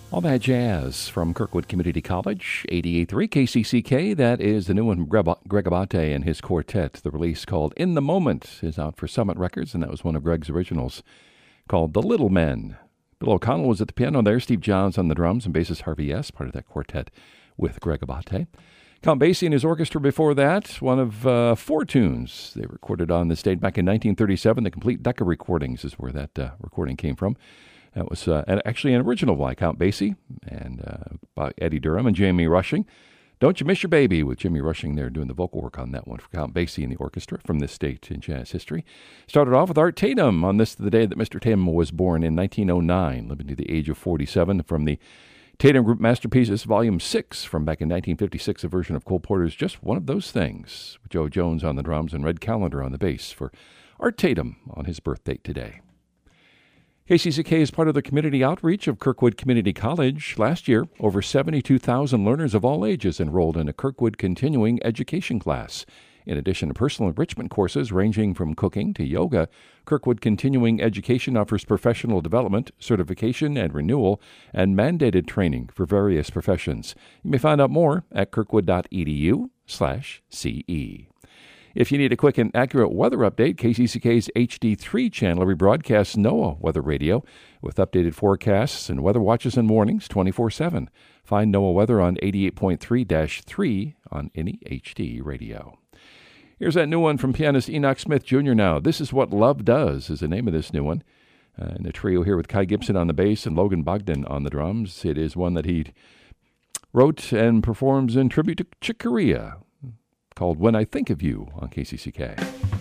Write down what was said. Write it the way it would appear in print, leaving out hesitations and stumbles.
All that jazz from Kirkwood Community College, 88.3 KCCK. That is the new one from Greg Abate and his quartet. The release called In the Moment is out for Summit Records, and that was one of Greg's originals called The Little Men. Bill O'Connell was at the piano there, Steve Johns on the drums, and bassist Harvey S., part of that quartet with Greg Abate. Count Basie and his orchestra before that, one of four tunes they recorded on this date back in 1937. The Complete Decca recordings is where that recording came from. That was actually an original by Count Basie and by Eddie Durham and Jamie Rushing. Don't You Miss Your Baby, with Jimmy Rushing there doing the vocal work on that one for Count Basie and the orchestra from this date in jazz history. Started off with Art Tatum on this, the day that Mr. Tatum was born in 1909, living to the age of 47, from the Tatum Group Masterpieces, Volume 6, from back in 1956, a version of Cole Porter's Just One of Those Things, with Joe Jones on the drums and Red Callender on the bass for Art Tatum on his birthday today. KCCK is part of the community outreach of Kirkwood Community College. Last year, over 72,000 learners of all ages enrolled in a Kirkwood continuing education class. In addition to personal enrichment courses ranging from cooking to yoga, Kirkwood Continuing Education offers professional development, certification and renewal, and mandated training for various professions. You may find out more at kirkwood.edu/CE. If you need a quick and accurate weather update, KCCK's HD3 channel rebroadcasts NOAA Weather Radio with updated forecasts and weather watches and warnings 24/7. Find NOAA Weather on 88.3-3 on any HD radio. Here's that new one from pianist Enoch Smith Jr. now. This Is What Love Does is the name of this new one. And a trio here with Kai Gibson on the bass and Logan Bogdan on the drums. It is one that he wrote and performs in tribute to Chick Corea, called When I Think of You on KCCK.